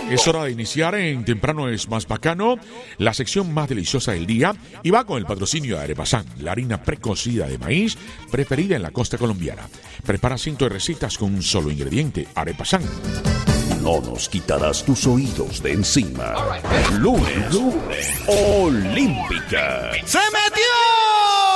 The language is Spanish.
Es hora de iniciar en Temprano es Más Bacano, la sección más deliciosa del día, y va con el patrocinio de Arepasán, la harina precocida de maíz preferida en la costa colombiana. Prepara cientos de recetas con un solo ingrediente, Arepasán. No nos quitarás tus oídos de encima. Lunes Olímpica. ¡Se metió!